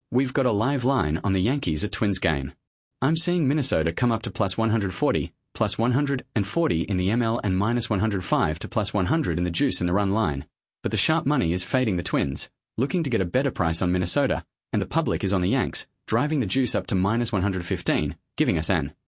We've got a live line on the Yankees at Twins game. I'm seeing Minnesota come up to plus 140, plus 140 in the ML and minus 105 to plus 100 in the juice in the run line. But the sharp money is fading the Twins, looking to get a better price on Minnesota, and the public is on the Yanks, driving the juice up to minus 115, giving us an